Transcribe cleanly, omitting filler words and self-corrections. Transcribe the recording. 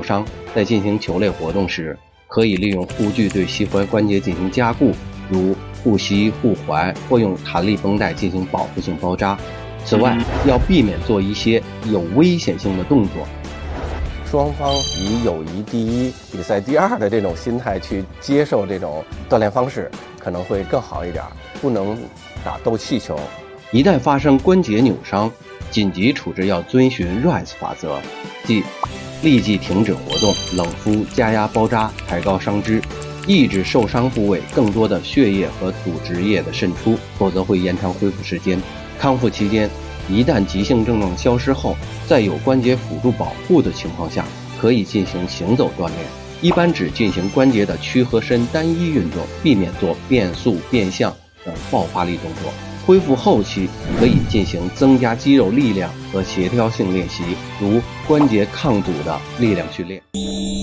伤，在进行球类活动时，可以利用护具对膝踝关节进行加固，如护膝、护踝，或用弹力绷带进行保护性包扎。此外，要避免做一些有危险性的动作。 双方以友谊第一、比赛第二的这种心态去接受这种锻炼方式，可能会更好一点。不能打斗气球。 一旦发生关节扭伤，紧急处置要遵循 RICE 法则，即立即停止活动，冷敷、加压包扎，抬高伤肢，抑制受伤部位更多的血液和组织液的渗出，否则会延长恢复时间。康复期间，一旦急性症状消失后，在有关节辅助保护的情况下，可以进行行走锻炼，一般只进行关节的屈和伸单一运动，避免做变速、变向等爆发力动作。恢复后期可以进行增加肌肉力量和协调性练习，如关节抗阻的力量训练。